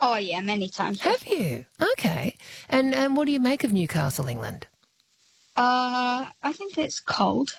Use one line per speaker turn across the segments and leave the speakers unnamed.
Oh, yeah, many times.
Have you? Okay. And what do you make of Newcastle, England?
I think it's cold.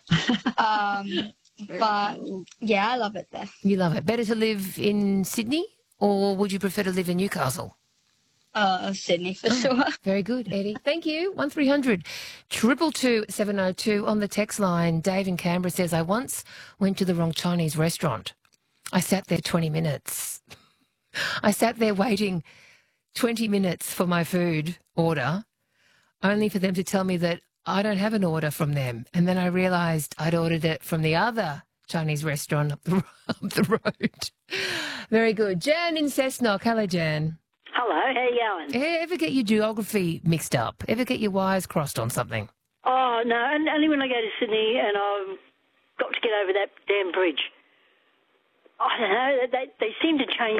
But yeah, I love it there.
You love it. Better to live in Sydney, or would you prefer to live in Newcastle?
Sydney for sure.
Very good, Eddie. Thank you. 1300 222 702 on the text line. Dave in Canberra says, I once went to the wrong Chinese restaurant. I sat there 20 minutes. I sat there waiting 20 minutes for my food order, only for them to tell me that I don't have an order from them. And then I realised I'd ordered it from the other Chinese restaurant up the road. Very good. Jan in Cessnock. Hello, Jan.
Hello, how you going?
Ever get your geography mixed up? Ever get your wires crossed on something?
Oh, no, only when I go to Sydney and I've got to get over that damn bridge. I don't know, they seem to change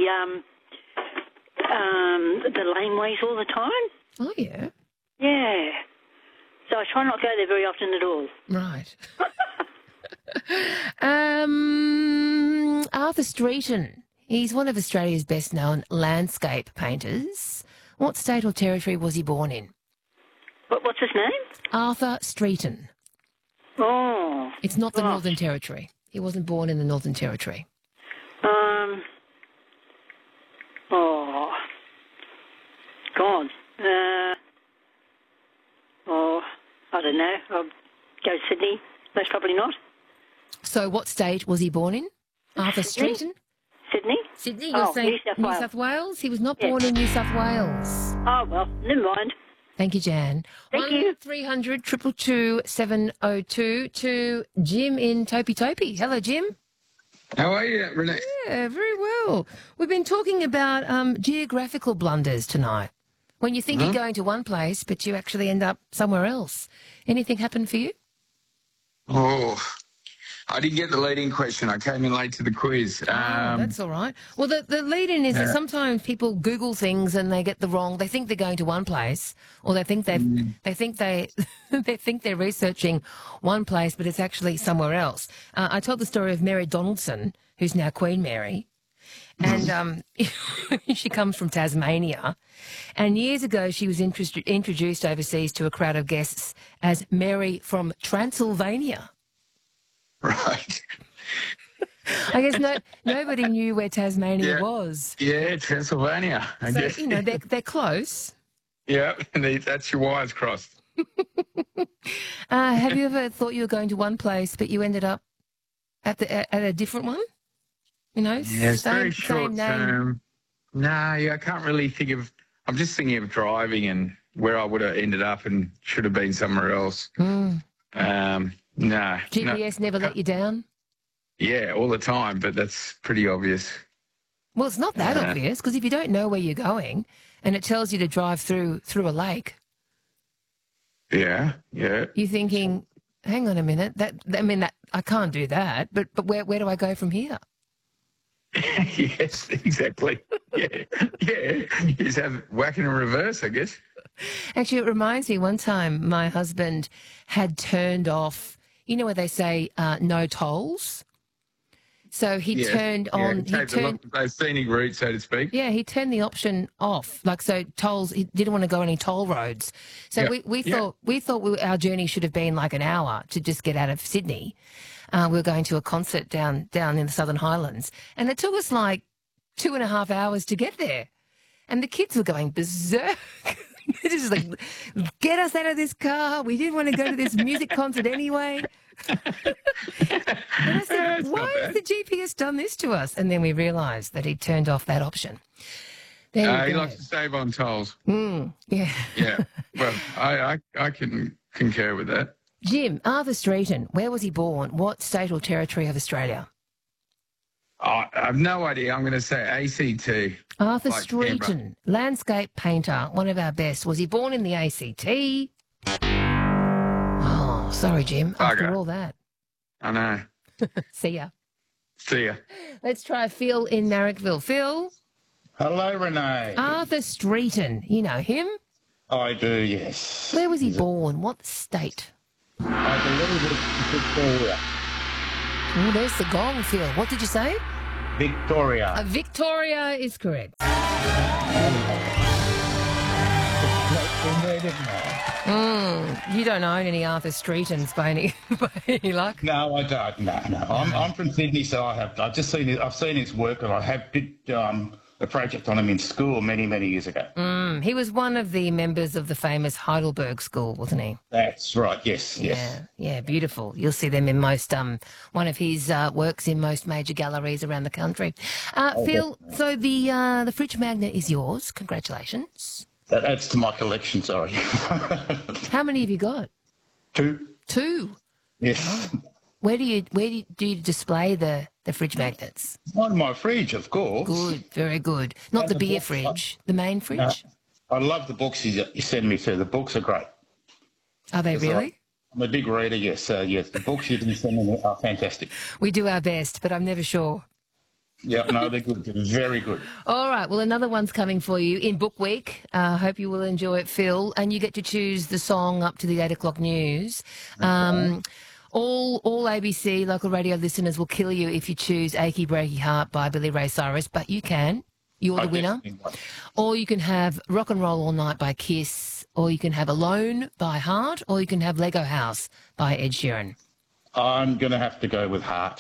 the laneways all the time.
Oh, yeah?
Yeah. So I try not to go there very often at all.
Right. Arthur Streeton. He's one of Australia's best-known landscape painters. What state or territory was he born in?
What's his name?
Arthur Streeton.
Oh.
It's not the Northern Territory. He wasn't born in the Northern Territory.
Oh. God. I don't know. I'll go Sydney. Most probably not.
So what state was he born in? Arthur Streeton?
Sydney?
Sydney, you're saying New South Wales? He was not born in New South Wales.
Oh, well, never mind.
Thank you, Jan.
Thank you.
1300 222 702 to Jim in Topi. Hello, Jim.
How are you, Renee?
Yeah, very well. We've been talking about geographical blunders tonight. When you think you're going to one place, but you actually end up somewhere else. Anything happen for you?
Oh, I didn't get the leading question. I came in late to the quiz.
That's all right. Well, the lead-in is that sometimes people Google things and they get the wrong. They think they're going to one place, or they think they think they're researching one place, but it's actually somewhere else. I told the story of Mary Donaldson, who's now Queen Mary, and she comes from Tasmania. And years ago, she was introduced overseas to a crowd of guests as Mary from Transylvania.
Right.
I guess nobody knew where Tasmania was.
Yeah, Transylvania, I guess.
You know, they're close.
Yeah, and that's your wires crossed.
Have you ever thought you were going to one place, but you ended up at a different one? You know,
yeah, it's very short
same name.
term. No, I can't really think of. I'm just thinking of driving and where I would have ended up and should have been somewhere else. No.
GPS never let you down?
Yeah, all the time, but that's pretty obvious.
Well, it's not that obvious, because if you don't know where you're going and it tells you to drive through a lake.
Yeah.
You're thinking, hang on a minute, I can't do that, but where do I go from here?
Yes, exactly. Yeah. You just have whacking in reverse, I guess.
Actually, it reminds me, one time my husband had turned off, you know where they say no tolls? So he turned on...
those scenic routes, so to speak.
Yeah, he turned the option off. So tolls, he didn't want to go any toll roads. So we thought our journey should have been like an hour to just get out of Sydney. We were going to a concert down in the Southern Highlands. And it took us like 2.5 hours to get there. And the kids were going berserk. They're just like, get us out of this car. We didn't want to go to this music concert anyway. And I said, why has the GPS done this to us? And then we realised that he'd turned off that option.
He likes to save on tolls.
Yeah.
Yeah. Well, I can concur with that.
Jim, Arthur Streeton, where was he born? What state or territory of Australia?
I have no idea. I'm going to say ACT.
Arthur Streeton, landscape painter, one of our best. Was he born in the ACT? Oh, sorry, Jim. After all that.
I know.
See ya.
See ya.
Let's try Phil in Marrickville. Phil?
Hello, Renee.
Arthur Streeton. You know him?
I do, yes.
Where was he born? What state?
I believe it's Victoria.
Oh, there's the gong, Phil. What did you say?
Victoria.
Victoria is correct. You don't own any Arthur Streetons by any luck?
No, I don't. No. I'm from Sydney, so I've just seen it. I've seen his work, and I did a project on him in school many years ago.
He was one of the members of the famous Heidelberg School, wasn't he?
That's right. Yes.
Yeah, beautiful. You'll see them in most one of his works in most major galleries around the country. Phil, so the fridge magnet is yours. Congratulations.
That adds to my collection. Sorry.
How many have you got? Two.
Yes.
Where do you display the fridge magnets?
On my fridge, of course.
Good, very good. Not the beer fridge, the main fridge.
I love the books you send me to. The books are great.
Are they really?
I'm a big reader, yes. Yes, the books you can send me are fantastic.
We do our best, but I'm never sure.
Yeah, no, they're good. They're very good. All
right, well, another one's coming for you in Book Week. Hope you will enjoy it, Phil. And you get to choose the song up to the 8 o'clock news. Okay. All ABC local radio listeners will kill you if you choose Achy Breaky Heart by Billy Ray Cyrus, but you can. You're the winner. Or you can have Rock and Roll All Night by Kiss, or you can have Alone by Heart, or you can have Lego House by Ed Sheeran.
I'm going to have to go with Heart.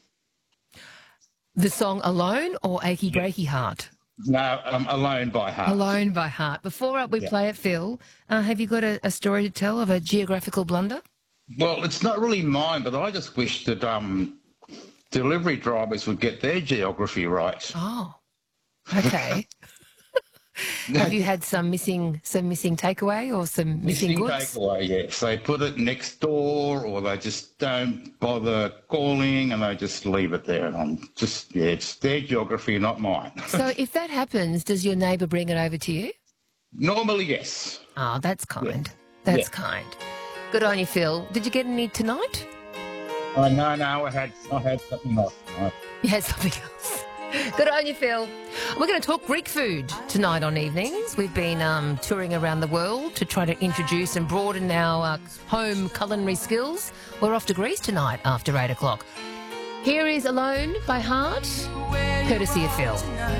The song Alone or Achy Breaky Heart?
No, Alone by Heart.
Alone by Heart. Before we play it, Phil, have you got a story to tell of a geographical blunder?
Well, it's not really mine, but I just wish that delivery drivers would get their geography right.
Oh, okay. Have you had some missing takeaway or some missing goods?
Takeaway, yes. They put it next door, or they just don't bother calling, and they just leave it there. And it's their geography, not mine.
So if that happens, does your neighbour bring it over to you?
Normally, yes.
Oh, that's kind. Yeah. That's kind. Good on you, Phil. Did you get any tonight?
No, I had something else.
You had something else. Good on you, Phil. We're going to talk Greek food tonight on Evenings. We've been touring around the world to try to introduce and broaden our home culinary skills. We're off to Greece tonight after 8 o'clock. Here is Alone by Heart, courtesy of Phil.